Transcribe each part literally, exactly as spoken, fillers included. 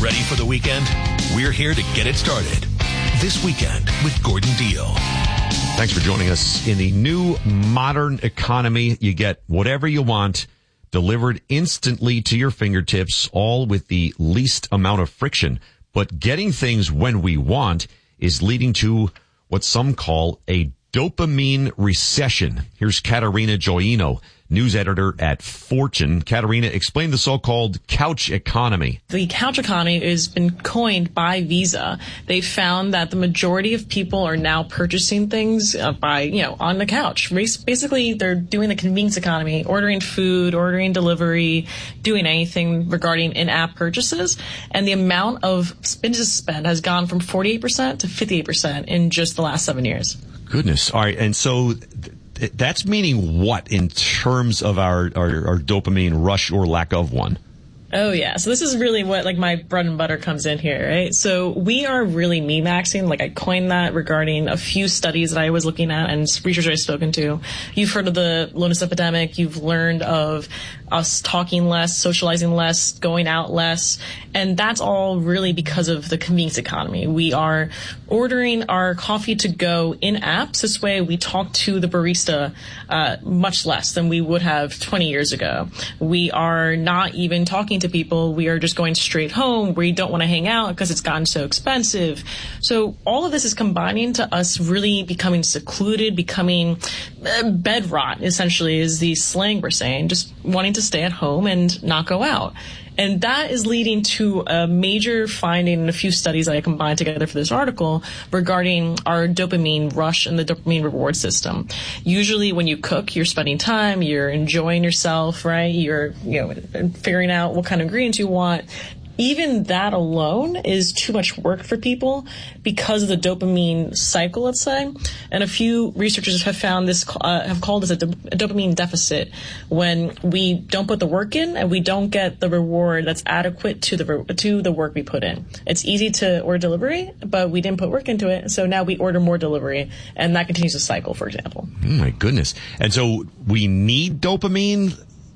Ready for the weekend? We're here to get it started. This Weekend with Gordon Deal. Thanks for joining us. In the new modern economy, you get whatever you want delivered instantly to your fingertips, all with the least amount of friction. But getting things when we want is leading to what some call a dopamine recession. Here's Katerina Gioino, news editor at Fortune. Katerina, explain the so-called couch economy. The couch economy has been coined by Visa. They found that the majority of people are now purchasing things uh, by, you know, on the couch. Basically, they're doing the convenience economy, ordering food, ordering delivery, doing anything regarding in-app purchases. And the amount of business spend has gone from forty-eight percent to fifty-eight percent in just the last seven years. Goodness. All right. And so that's meaning what in terms of our, our, our dopamine rush or lack of one? Oh, yeah. So this is really what, like, my bread and butter comes in here, right? So we are really me-maxing. Like, I coined that regarding a few studies that I was looking at and researchers I've spoken to. You've heard of the loneliness epidemic. You've learned of us talking less, socializing less, going out less. And that's all really because of the convenience economy. We are ordering our coffee to go in apps. This way we talk to the barista uh, much less than we would have twenty years ago. We are not even talking to people. We are just going straight home. We don't want to hang out because it's gotten so expensive. So all of this is combining to us really becoming secluded, becoming uh, bed rot, essentially, is the slang we're saying, just wanting to stay at home and not go out. And that is leading to a major finding in a few studies that I combined together for this article regarding our dopamine rush and the dopamine reward system. Usually when you cook, you're spending time, you're enjoying yourself, right? You're, you know, figuring out what kind of ingredients you want. Even that alone is too much work for people because of the dopamine cycle, let's say. And a few researchers have found this, uh, have called this a, do- a dopamine deficit when we don't put the work in and we don't get the reward that's adequate to the re- to the work we put in. It's easy to order delivery, but we didn't put work into it, so now we order more delivery, and that continues the cycle, for example. Oh my goodness. And so we need dopamine?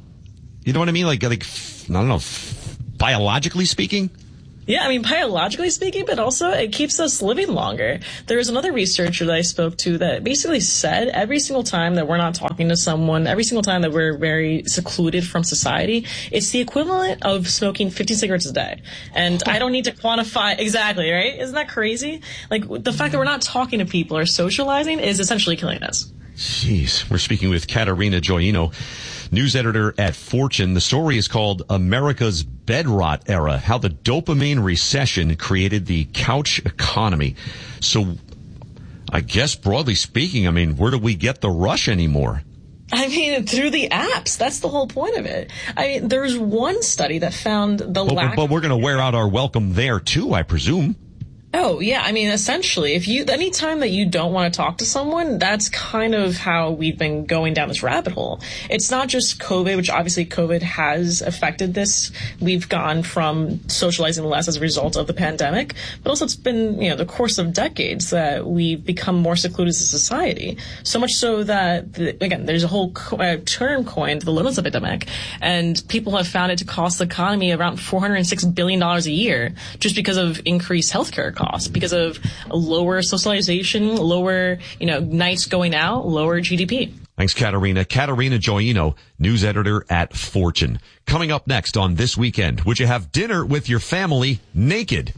You know what I mean? Like, like I don't know, biologically speaking? Yeah, I mean, biologically speaking, but also it keeps us living longer. There was another researcher that I spoke to that basically said every single time that we're not talking to someone, every single time that we're very secluded from society, it's the equivalent of smoking fifty cigarettes a day. And I don't need to quantify exactly, right? Isn't that crazy? Like, the fact that we're not talking to people or socializing is essentially killing us. Jeez. We're speaking with Katerina Gioino, news editor at Fortune. The story is called America's Bed Rot Era, How the Dopamine Recession Created the Couch Economy. So I guess broadly speaking, I mean, where do we get the rush anymore? I mean, through the apps. That's the whole point of it. I mean, there's one study that found the but, lack... But we're going to wear out our welcome there too, I presume. Oh, yeah. I mean, essentially, if you, anytime that you don't want to talk to someone, that's kind of how we've been going down this rabbit hole. It's not just COVID, which obviously COVID has affected this. We've gone from socializing less as a result of the pandemic, but also it's been, you know, the course of decades that we've become more secluded as a society. So much so that, the, again, there's a whole co- uh, term coined, the loneliness epidemic, and people have found it to cost the economy around four hundred six billion dollars a year just because of increased healthcare costs, because of lower socialization, lower, you know, nights going out, lower G D P. Thanks, Katerina. Katerina Gioino, news editor at Fortune. Coming up next on This Weekend, would you have dinner with your family naked?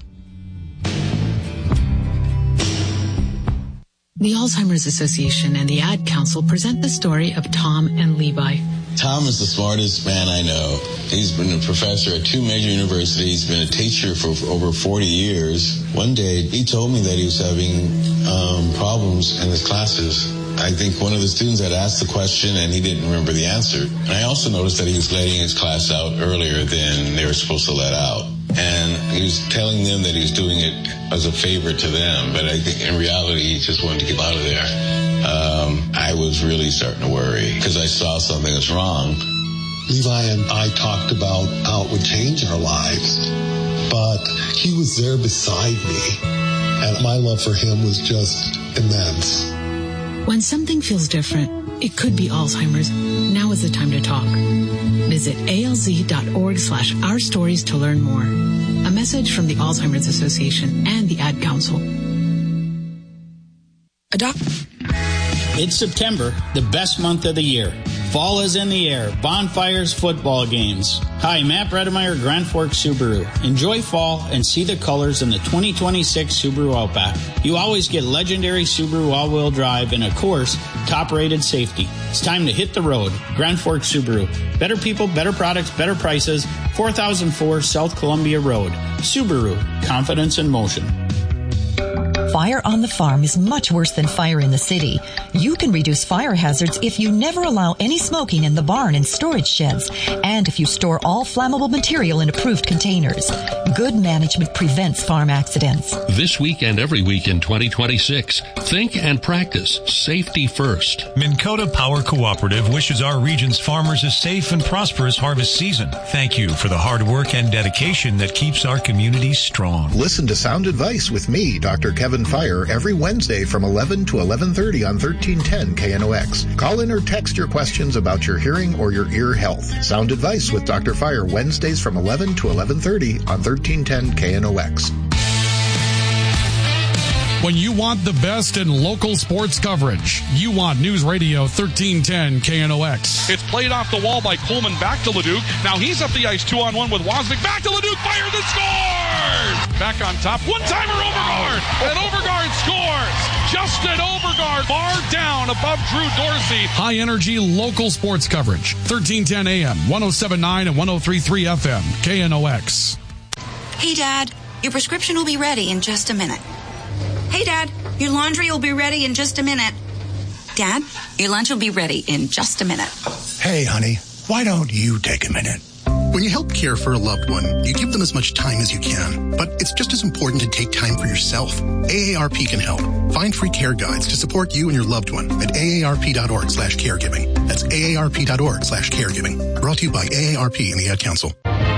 The Alzheimer's Association and the Ad Council present the story of Tom and Levi. Tom is the smartest man I know. He's been a professor at two major universities, been a teacher for over forty years. One day, he told me that he was having um, problems in his classes. I think one of the students had asked the question and he didn't remember the answer. And I also noticed that he was letting his class out earlier than they were supposed to let out. And he was telling them that he was doing it as a favor to them, but I think in reality he just wanted to get out of there. Um, I was really starting to worry because I saw something was wrong. Levi and I talked about how it would change our lives, but he was there beside me, and my love for him was just immense. When something feels different, it could be Alzheimer's. Now is the time to talk. Visit alz.org slash our stories to learn more. A message from the Alzheimer's Association and the Ad Council. Adopt. It's September, the best month of the year. Fall is in the air. Bonfires, football games. Hi, Matt Bredemeyer, Grand Forks Subaru. Enjoy fall and see the colors in the twenty twenty-six Subaru Outback. You always get legendary Subaru all-wheel drive and, of course, top-rated safety. It's time to hit the road. Grand Forks Subaru. Better people, better products, better prices. four thousand four South Columbia Road. Subaru. Confidence in motion. Fire on the farm is much worse than fire in the city. You can reduce fire hazards if you never allow any smoking in the barn and storage sheds, and if you store all flammable material in approved containers. Good management prevents farm accidents. This week and every week in twenty twenty-six, think and practice safety first. Minn Kota Power Cooperative wishes our region's farmers a safe and prosperous harvest season. Thank you for the hard work and dedication that keeps our communities strong. Listen to Sound Advice with me, Doctor Kevin Fire, every Wednesday from eleven to eleven thirty on thirteen ten K N O X. Call in or text your questions about your hearing or your ear health. Sound Advice with Doctor Fire, Wednesdays from eleven to eleven thirty on thirteen ten K N O X. When you want the best in local sports coverage, you want News Radio thirteen ten K N O X. It's played off the wall by Coleman back to Leduc. Now he's up the ice two on one with Wozniak. Back to Leduc, fires and scores! Back on top, one-timer Overgaard, and Overgaard scores! Justin Overgaard, bar down above Drew Dorsey. High energy local sports coverage. thirteen ten A M, ten seventy-nine and ten thirty-three F M, K N O X. Hey, Dad, your prescription will be ready in just a minute. Hey, Dad, your laundry will be ready in just a minute. Dad, your lunch will be ready in just a minute. Hey, honey, why don't you take a minute? When you help care for a loved one, you give them as much time as you can. But it's just as important to take time for yourself. A A R P can help. Find free care guides to support you and your loved one at aarp.org slash caregiving. That's aarp.org slash caregiving. Brought to you by A A R P and the Ad Council.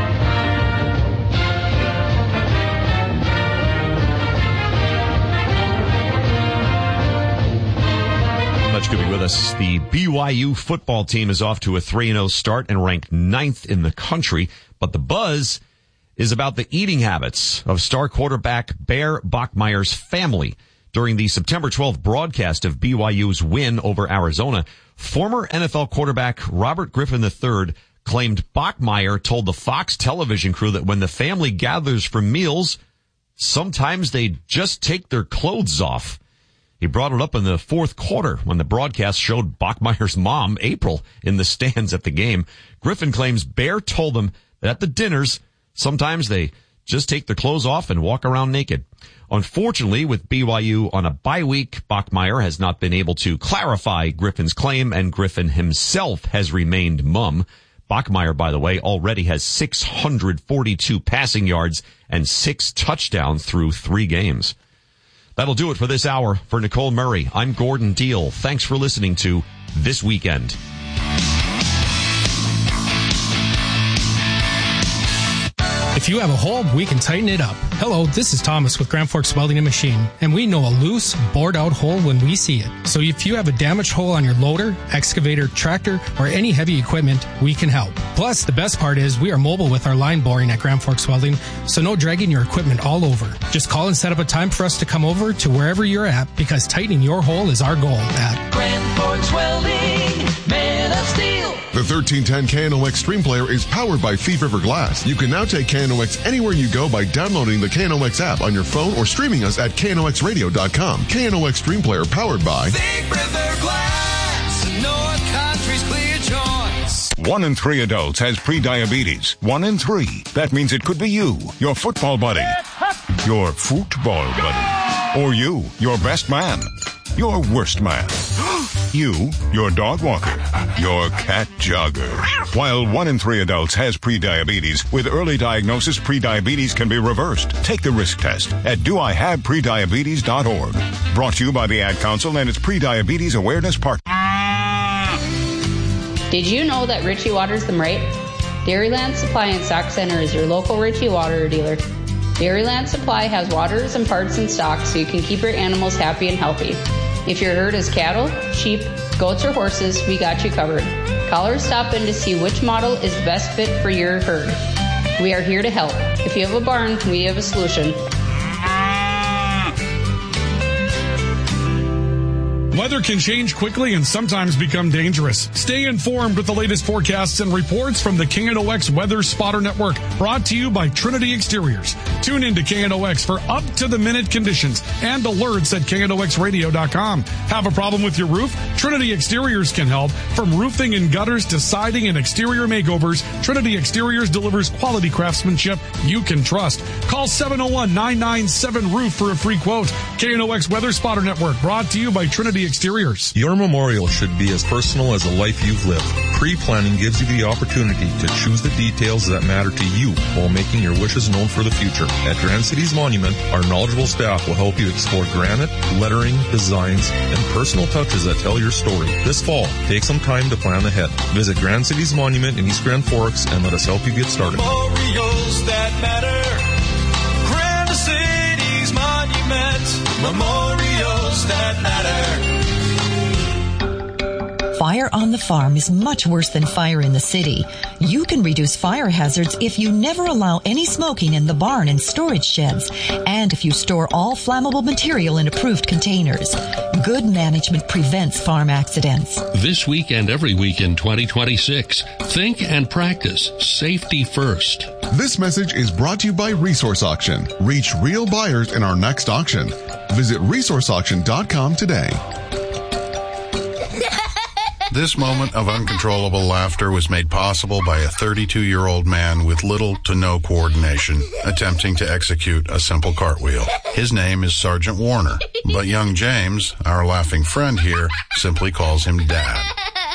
Much good to be with us. The B Y U football team is off to a three and oh start and ranked ninth in the country, but the buzz is about the eating habits of star quarterback Bear Bachmeier's family. During the September twelfth broadcast of B Y U's win over Arizona, former N F L quarterback Robert Griffin the third claimed Bachmeier told the Fox television crew that when the family gathers for meals, sometimes they just take their clothes off. He brought it up in the fourth quarter when the broadcast showed Bachmeier's mom, April, in the stands at the game. Griffin claims Bear told them that at the dinners, sometimes they just take their clothes off and walk around naked. Unfortunately, with B Y U on a bye week, Bachmeier has not been able to clarify Griffin's claim, and Griffin himself has remained mum. Bachmeier, by the way, already has six hundred forty-two passing yards and six touchdowns through three games. That'll do it for this hour. For Nicole Murray, I'm Gordon Deal. Thanks for listening to This Weekend. If you have a hole, we can tighten it up. Hello, this is Thomas with Grand Forks Welding and Machine, and we know a loose, bored-out hole when we see it. So if you have a damaged hole on your loader, excavator, tractor, or any heavy equipment, we can help. Plus, the best part is we are mobile with our line boring at Grand Forks Welding, so no dragging your equipment all over. Just call and set up a time for us to come over to wherever you're at, because tightening your hole is our goal at Grand Forks Welding, Man of Steel. The thirteen ten K N O X Stream Player is powered by Thief River Glass. You can now take K N O X anywhere you go by downloading the K N O X app on your phone or streaming us at K N O X radio dot com. K N O X Stream Player powered by Thief River Glass, North Country's clear choice. One in three adults has prediabetes. One in three. That means it could be you, your football buddy, your football buddy, or you, your best man, your worst man. You, your dog walker, your cat jogger. While one in three adults has prediabetes, with early diagnosis, prediabetes can be reversed. Take the risk test at do I have prediabetes dot org. Brought to you by the Ad Council and its Prediabetes Awareness Partner. Did you know that Ritchie Waters them right? Dairyland Supply and Stock Center is your local Ritchie Water dealer. Dairyland Supply has waters and parts in stock so you can keep your animals happy and healthy. If your herd is cattle, sheep, goats, or horses, we got you covered. Call or stop in to see which model is the best fit for your herd. We are here to help. If you have a barn, we have a solution. Weather can change quickly and sometimes become dangerous. Stay informed with the latest forecasts and reports from the K N O X Weather Spotter Network, brought to you by Trinity Exteriors. Tune in to K N O X for up-to-the-minute conditions and alerts at K N O X radio dot com. Have a problem with your roof? Trinity Exteriors can help. From roofing and gutters to siding and exterior makeovers, Trinity Exteriors delivers quality craftsmanship you can trust. Call seven oh one, nine nine seven, roof for a free quote. K N O X Weather Spotter Network, brought to you by Trinity Exteriors. Your memorial should be as personal as the life you've lived. Pre-planning gives you the opportunity to choose the details that matter to you while making your wishes known for the future. At Grand Cities Monument, our knowledgeable staff will help you explore granite, lettering, designs, and personal touches that tell your story. This fall, take some time to plan ahead. Visit Grand Cities Monument in East Grand Forks and let us help you get started. Memorials that matter. Grand Cities Monument. Memorials that matter. Fire on the farm is much worse than fire in the city. You can reduce fire hazards if you never allow any smoking in the barn and storage sheds, and if you store all flammable material in approved containers. Good management prevents farm accidents. This week and every week in twenty twenty-six, think and practice safety first. This message is brought to you by Resource Auction. Reach real buyers in our next auction. Visit resource auction dot com today. This moment of uncontrollable laughter was made possible by a thirty-two-year-old man with little to no coordination attempting to execute a simple cartwheel. His name is Sergeant Warner, but young James, our laughing friend here, simply calls him Dad.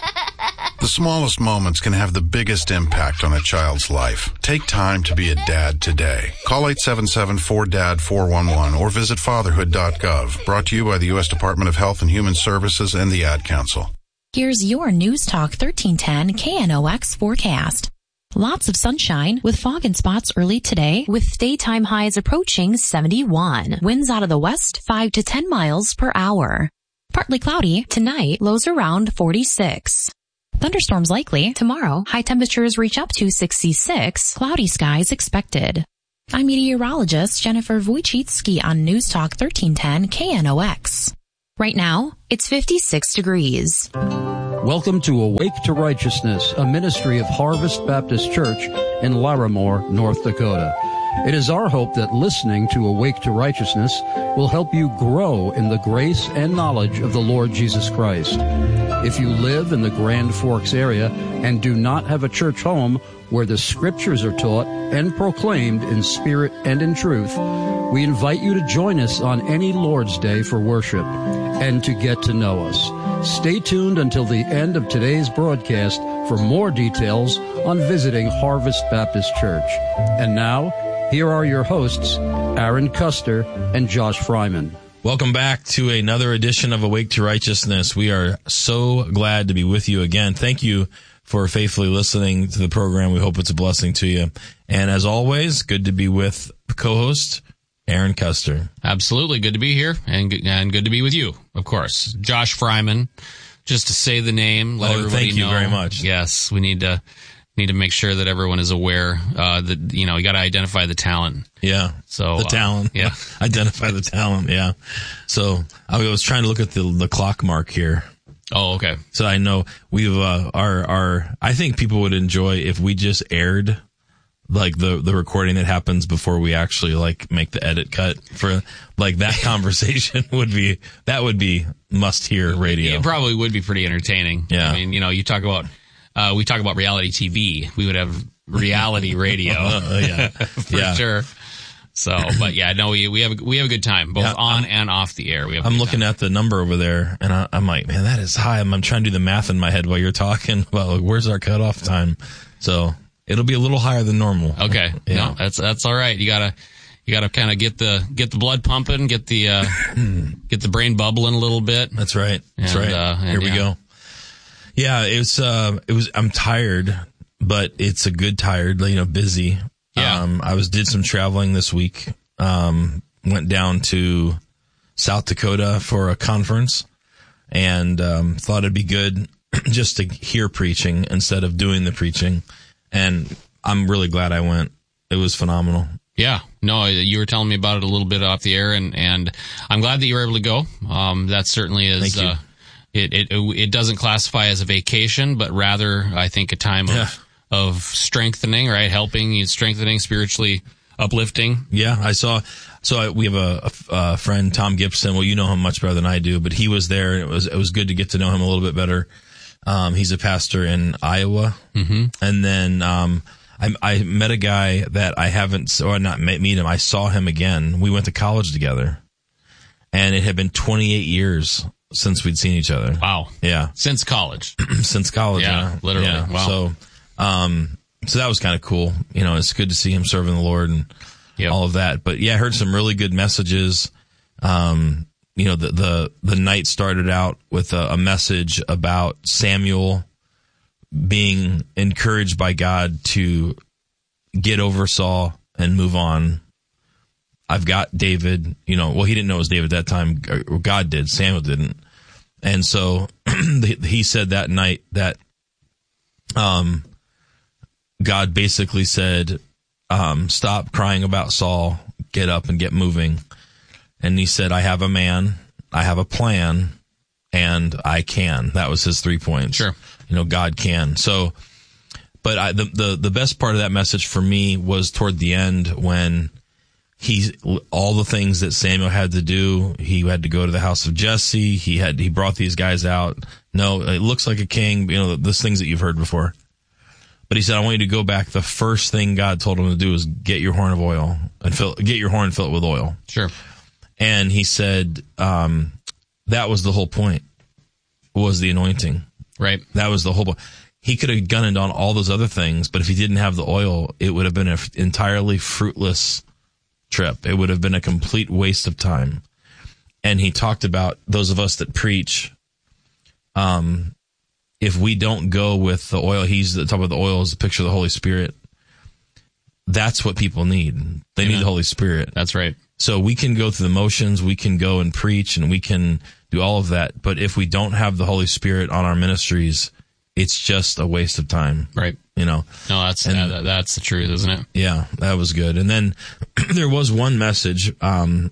The smallest moments can have the biggest impact on a child's life. Take time to be a dad today. Call eight seven seven, four D A D, four one one or visit fatherhood dot gov. Brought to you by the U S Department of Health and Human Services and the Ad Council. Here's your News Talk thirteen ten K N O X forecast. Lots of sunshine with fog and spots early today with daytime highs approaching seventy-one. Winds out of the west five to ten miles per hour. Partly cloudy tonight, lows around forty-six. Thunderstorms likely tomorrow. High temperatures reach up to sixty-six. Cloudy skies expected. I'm meteorologist Jennifer Wojcicki on News Talk thirteen ten K N O X. Right now, it's fifty-six degrees. Welcome to Awake to Righteousness, a ministry of Harvest Baptist Church in Larimore, North Dakota. It is our hope that listening to Awake to Righteousness will help you grow in the grace and knowledge of the Lord Jesus Christ. If you live in the Grand Forks area and do not have a church home where the scriptures are taught and proclaimed in spirit and in truth, we invite you to join us on any Lord's Day for worship and to get to know us. Stay tuned until the end of today's broadcast for more details on visiting Harvest Baptist Church. And now, here are your hosts, Aaron Custer and Josh Fryman. Welcome back to another edition of Awake to Righteousness. We are so glad to be with you again. Thank you for faithfully listening to the program. We hope it's a blessing to you. And as always, good to be with co-host Aaron Custer. Absolutely. Good to be here and good, and good to be with you, of course. Josh Fryman, just to say the name, let oh, everybody thank you know. very much. Yes, we need to need to make sure that everyone is aware uh, that, you know, you got to identify the talent. Yeah. So the talent. Uh, yeah. Identify the talent. Yeah. So I was trying to look at the, the clock mark here. Oh, okay. So I know we've, uh, our, our, I think people would enjoy if we just aired like the, the recording that happens before we actually like make the edit cut for like that conversation would be, that would be must hear radio. It probably would be pretty entertaining. Yeah. I mean, you know, you talk about, uh, we talk about reality T V. We would have reality radio. uh, yeah. For yeah. sure. So, but yeah, no, we, we have, we have a good time, both yeah, on I'm, and off the air. We have I'm looking time. at the number over there and I, I'm like, man, that is high. I'm, I'm trying to do the math in my head while you're talking about like, where's our cutoff time. So it'll be a little higher than normal. Okay. Yeah. No, that's, that's all right. You gotta, you gotta kind of get the, get the blood pumping, get the, uh, get the brain bubbling a little bit. That's right. That's and, right. Uh, and, Here we yeah. go. Yeah. It was, uh, it was, I'm tired, but it's a good tired, you know, busy. Yeah. Um, I was, did some traveling this week. Um, went down to South Dakota for a conference and, um, thought it'd be good. just to hear preaching instead of doing the preaching. And I'm really glad I went. It was phenomenal. Yeah, no, you were telling me about it a little bit off the air, and, and I'm glad that you were able to go. Um, that certainly is, Thank you. uh, it, it, it doesn't classify as a vacation, but rather, I think, a time of, Yeah. of strengthening, right? Helping you, strengthening, spiritually uplifting. Yeah, I saw. So I, we have a, a, a friend, Tom Gibson. Well, you know him much better than I do, but he was there, and it was it was good to get to know him a little bit better. Um, he's a pastor in Iowa, mm-hmm. and then um, I, I met a guy that I haven't, or not met, meet him. I saw him again. We went to college together, and it had been twenty-eight years since we'd seen each other. Wow. Yeah, Since college. since college. Yeah, Yeah, literally. Yeah. Wow. So, um, so that was kind of cool. You know, it's good to see him serving the Lord and Yep. all of that. But yeah, I heard some really good messages. Um, you know, the, the, the night started out with a, a message about Samuel being encouraged by God to get over Saul and move on. I've got David, you know, well, he didn't know it was David at that time. God did. Samuel didn't. And so he said that night that, um, God basically said, um, stop crying about Saul, get up and get moving. And he said, I have a man, I have a plan, and I can. That was his three points. Sure. You know, God can. So, but I, the, the, the best part of that message for me was toward the end when he, all the things that Samuel had to do, he had to go to the house of Jesse. He had, he brought these guys out. No, it looks like a king, you know, those things that you've heard before. But he said, I want you to go back. The first thing God told him to do is get your horn of oil and fill, get your horn, fill it with oil. Sure. And he said, um, that was the whole point, was the anointing. Right. That was the whole point. He could have gunned on all those other things, but if he didn't have the oil, it would have been an entirely fruitless trip. It would have been a complete waste of time. And he talked about those of us that preach, um, if we don't go with the oil, he's the top of the oil is a picture of the Holy Spirit. That's what people need. They Amen. need the Holy Spirit. That's right. So we can go through the motions, we can go and preach, and we can do all of that. But if we don't have the Holy Spirit on our ministries, it's just a waste of time. Right. You know? No, that's, And- that, that's the truth, isn't it? Yeah, that was good. And then there was one message, um,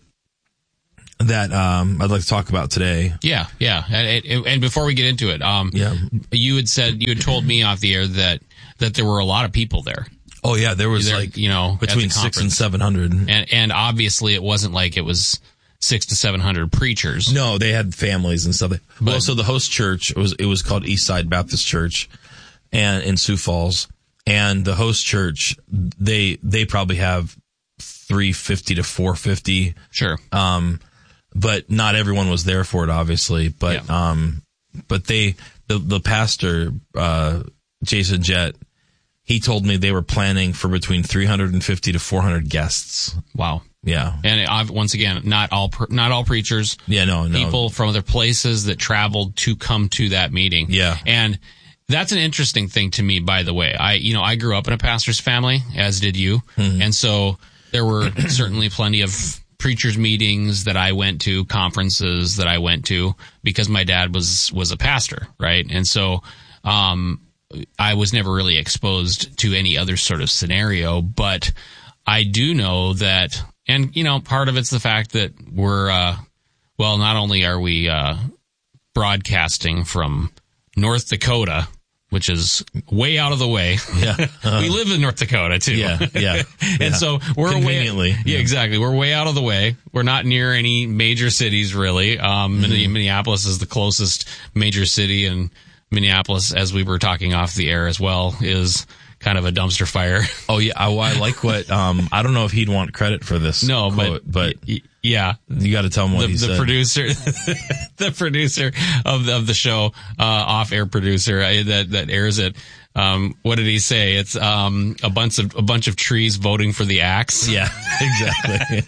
that, um, I'd like to talk about today. Yeah, yeah. And, and, and before we get into it, um, Yeah. you had said, you had told me off the air that, that there were a lot of people there. Oh yeah, there was There, like, you know, at between the six and conference. seven hundred. And, and obviously it wasn't like it was six to seven hundred preachers. No, they had families and stuff. Well, But- so the host church it was it was called Eastside Baptist Church, and in Sioux Falls, and the host church they they probably have three fifty to four fifty. Sure. Um, but not everyone was there for it, obviously. But Yeah. um, but they the the pastor uh Jason Jett, he told me they were planning for between three hundred fifty to four hundred guests. Wow. Yeah. And I've, once again, not all pre- not all preachers. Yeah, no, no. People from other places that traveled to come to that meeting. Yeah. And that's an interesting thing to me, by the way. I, you know, I grew up in a pastor's family, as did you. Mm-hmm. And so there were certainly plenty of preachers meetings that I went to, conferences that I went to, because my dad was, was a pastor, right? And so, um, I was never really exposed to any other sort of scenario, but I do know that, and, you know, part of it's the fact that we're, uh, well, not only are we, uh, broadcasting from North Dakota, which is way out of the way. Yeah. Uh, we live in North Dakota too. Yeah, yeah. and yeah. so we're Conveniently. way, yeah, exactly. We're way out of the way. We're not near any major cities really. Um, Mm-hmm. Minneapolis is the closest major city, and Minneapolis, as we were talking off the air as well, is kind of a dumpster fire. Oh yeah, I, I like what. Um, I don't know if he'd want credit for this. No, quote, but, y- yeah, you got to tell him what the, he the said. producer, the producer of the, of the show, uh, off-air producer uh, that that airs it. Um, what did he say? It's um, a bunch of a bunch of trees voting for the axe. Yeah, exactly.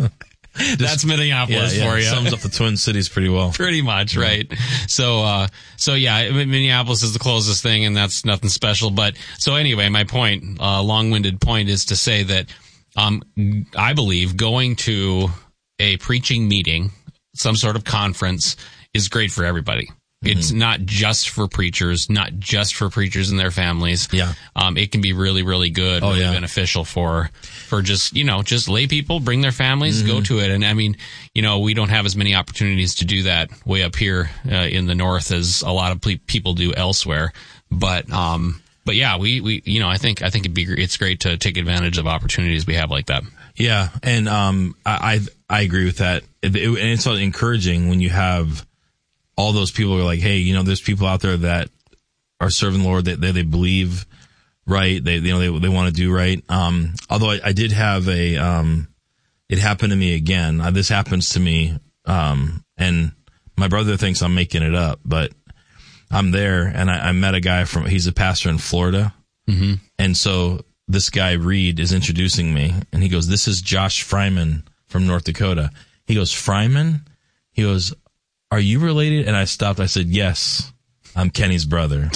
That's Minneapolis yeah, yeah, for you. Sums up the Twin Cities pretty well. Pretty much, right? So, uh, so yeah, Minneapolis is the closest thing, and that's nothing special. But so anyway, my point, uh, long-winded point, is to say that um, I believe going to a preaching meeting, some sort of conference, is great for everybody. It's Mm-hmm. not just for preachers, not just for preachers and their families. Yeah. Um, it can be really, really good, Oh, really yeah. beneficial for, for just, you know, just lay people, bring their families, Mm-hmm. go to it. And I mean, you know, we don't have as many opportunities to do that way up here uh, in the north as a lot of ple- people do elsewhere. But, um, but yeah, we, we, you know, I think, I think it'd be, gr- it's great to take advantage of opportunities we have like that. Yeah, and um, I, I I agree with that. It, it, and it's so encouraging when you have all those people who are like, hey, you know, there's people out there that are serving the Lord, that they, they believe right, they you know they they want to do right. Um, although I, I did have a um, it happened to me again. Uh, this happens to me, um, and my brother thinks I'm making it up, but I'm there, and I, I met a guy from he's a pastor in Florida, mm-hmm. and so. This guy, Reed, is introducing me, and he goes, this is Josh Fryman from North Dakota. He goes, Fryman? He goes, are you related? And I stopped. I said, yes, I'm Kenny's brother.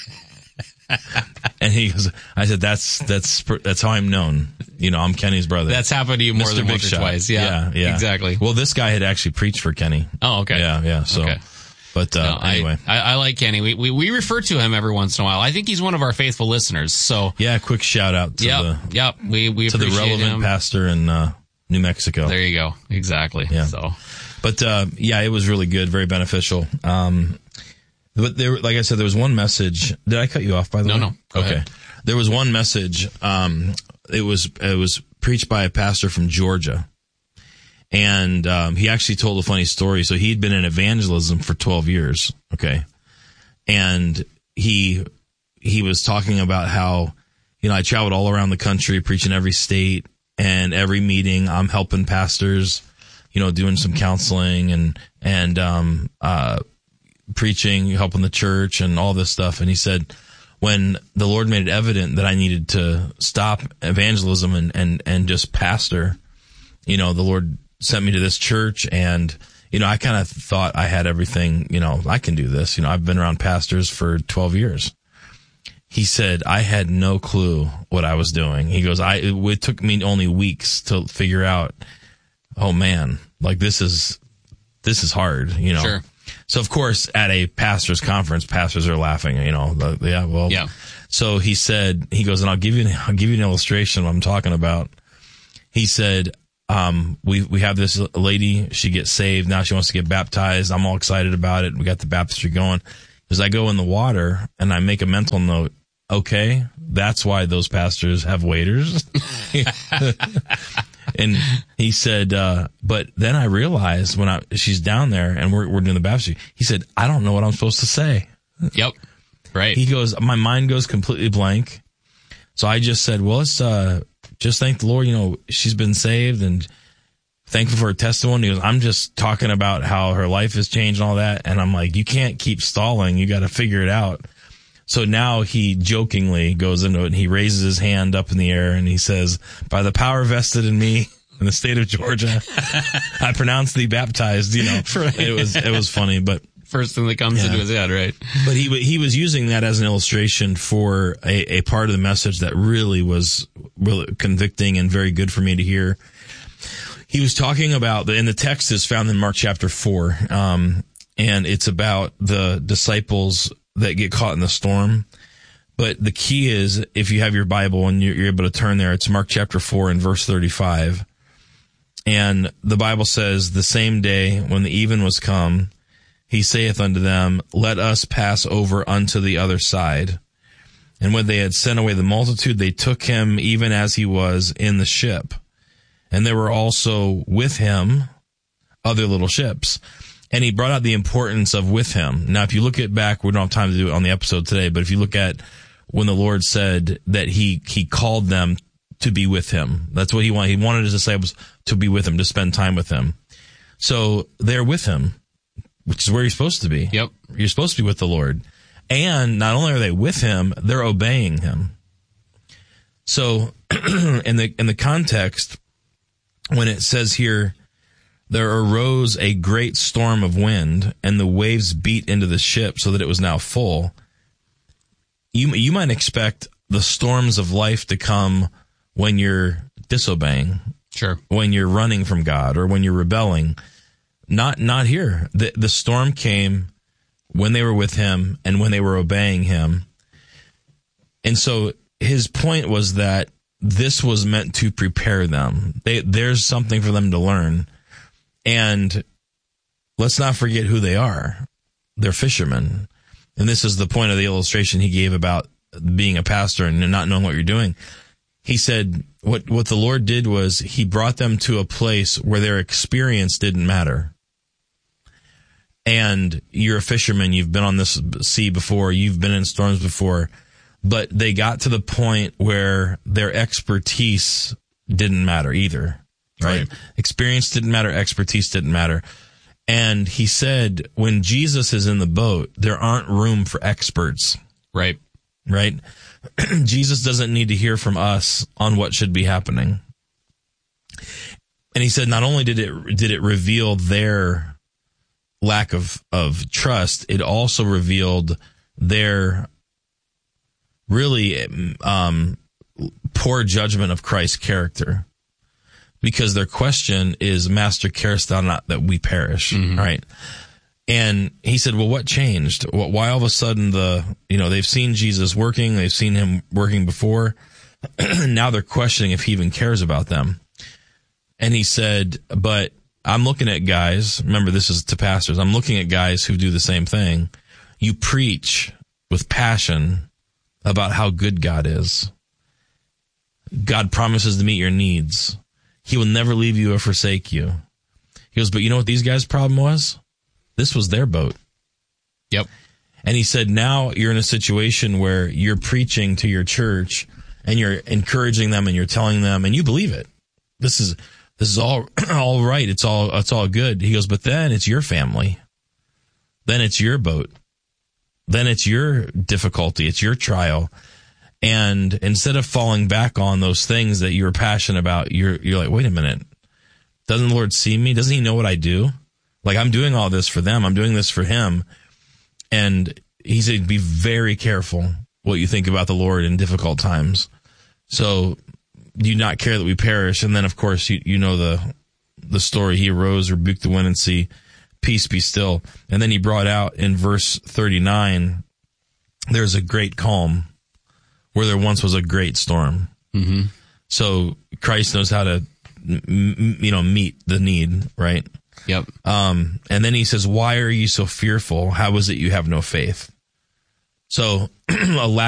And he goes, I said, that's that's that's how I'm known. You know, I'm Kenny's brother. That's happened to you more Mister than Big once or Shot. twice. Yeah, yeah, yeah, exactly. Well, this guy had actually preached for Kenny. Oh, okay. Yeah, yeah. So, Okay. but uh, No, anyway. I, I, I like Kenny. We, we we refer to him every once in a while. I think he's one of our faithful listeners. So Yeah, quick shout out to yep, the yep. We we to the appreciate relevant him. pastor in uh, New Mexico. There you go. Exactly. Yeah. So, But uh, yeah, it was really good, very beneficial. Um, but there, like I said, there was one message. Did I cut you off? By the No, way, no. Go okay. ahead. There was one message. Um, it was it was preached by a pastor from Georgia, and um, he actually told a funny story. So he'd been in evangelism for twelve years. Okay, and he he was talking about how, you know, I traveled all around the country preaching every state, and every meeting I'm helping pastors, you know, doing some counseling and and um uh preaching, helping the church and all this stuff. And he said, when the Lord made it evident that I needed to stop evangelism and and and just pastor, you know, the Lord sent me to this church, and you know, I kind of thought I had everything, you know, I can do this. You know, I've been around pastors for twelve years. He said, I had no clue what I was doing. He goes, I, it, it took me only weeks to figure out, oh man, like this is, this is hard, you know? Sure. So of course, at a pastor's conference, pastors are laughing, you know, the, yeah, well, Yeah. So he said, he goes, and I'll give you, an, I'll give you an illustration of what I'm talking about. He said, um, we, we have this lady, she gets saved. Now she wants to get baptized. I'm all excited about it. We got the baptistry going. As I go in the water and I make a mental note, okay, that's why those pastors have waiters. And he said, uh, but then I realized when I, she's down there and we're, we're doing the baptistry, he said, I don't know what I'm supposed to say. Yep. Right. He goes, my mind goes completely blank. So I just said, well, let's, uh, just thank the Lord. You know, she's been saved and thankful for her testimony. He goes, I'm just talking about how her life has changed and all that. And I'm like, you can't keep stalling. You got to figure it out. So now he jokingly goes into it and he raises his hand up in the air and he says, by the power vested in me in the state of Georgia, I pronounce thee baptized, you know. It was, it was funny, but first thing that comes Yeah. into his head, right? but he he was using that as an illustration for a, a part of the message that really was really convicting and very good for me to hear. He was talking about the, and the text is found in Mark chapter four, um, and it's about the disciples that get caught in the storm. But the key is, if you have your Bible and you're, you're able to turn there, it's Mark chapter four and verse thirty-five. And the Bible says, the same day when the even was come, he saith unto them, let us pass over unto the other side. And when they had sent away the multitude, they took him even as he was in the ship. And there were also with him other little ships. And he brought out the importance of with him. Now, if you look at back, we don't have time to do it on the episode today, but if you look at when the Lord said that he, he called them to be with him, that's what he wanted. He wanted his disciples to be with him, to spend time with him. So they're with him, which is where you're supposed to be. Yep. You're supposed to be with the Lord. And not only are they with him, they're obeying him. So in the, in the context, when it says here, there arose a great storm of wind and the waves beat into the ship so that it was now full. You, you might expect the storms of life to come when you're disobeying. Sure. When you're running from God or when you're rebelling. Not, not here. The, the storm came when they were with him and when they were obeying him. And so his point was that this was meant to prepare them. They, there's something for them to learn. And let's not forget who they are. They're fishermen. And this is the point of the illustration he gave about being a pastor and not knowing what you're doing. He said what, what the Lord did was he brought them to a place where their experience didn't matter. And you're a fisherman. You've been on this sea before. You've been in storms before. But they got to the point where their expertise didn't matter either, right? right? Experience didn't matter. Expertise didn't matter. And he said, when Jesus is in the boat, there aren't room for experts. Right. Right? Jesus doesn't need to hear from us on what should be happening. And he said, not only did it, did it reveal their lack of, of trust, it also revealed their really um, poor judgment of Christ's character, because their question is, Master, carest thou not that we perish? Mm-hmm. Right. And he said, well, what changed? Why all of a sudden the, you know, they've seen Jesus working, they've seen him working before. Now they're questioning if he even cares about them. And he said, but I'm looking at guys, remember this is to pastors, I'm looking at guys who do the same thing. You preach with passion about how good God is. God promises to meet your needs. He will never leave you or forsake you. He goes, but you know what these guys' problem was? This was their boat. Yep. And he said, now you're in a situation where you're preaching to your church and you're encouraging them and you're telling them, and you believe it. This is, this is all, all right. It's all, it's all good. He goes, but then it's your family. Then it's your boat. Then it's your difficulty. It's your trial. And instead of falling back on those things that you were passionate about, you're, you're like, wait a minute. Doesn't the Lord see me? Doesn't he know what I do? Like, I'm doing all this for them. I'm doing this for him. And he said, be very careful what you think about the Lord in difficult times. So do not care that we perish. And then, of course, you, you know the, the story. He arose, rebuked the wind and sea, peace be still. And then he brought out in verse thirty-nine, there's a great calm where there once was a great storm. Mm-hmm. So Christ knows how to, m- you know, meet the need, right? Yep. Um, and then he says, why are you so fearful? How is it you have no faith? So a lack